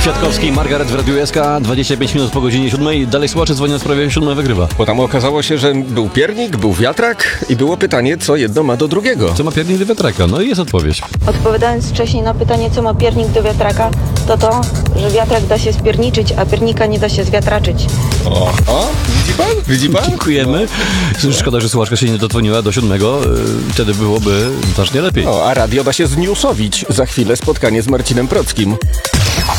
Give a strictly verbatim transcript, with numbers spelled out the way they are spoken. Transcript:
Kwiatkowski i Margaret w Radiu S K, dwadzieścia pięć minut po godzinie siódmej. Dalej słuchacze dzwonią w sprawie siódma wygrywa. Bo tam okazało się, że był piernik, był wiatrak i było pytanie, co jedno ma do drugiego. Co ma piernik do wiatraka? No i jest odpowiedź. Odpowiadając wcześniej na pytanie, co ma piernik do wiatraka, to to, że wiatrak da się spierniczyć, a piernika nie da się zwiatraczyć. O, o widzi pan? Widzi pan? Dziękujemy. Szkoda, że słuchaczka się nie dodzwoniła do siódmego. Wtedy byłoby znacznie lepiej. O, a radio da się zniusowić. Za chwilę spotkanie z Marcinem Prockim.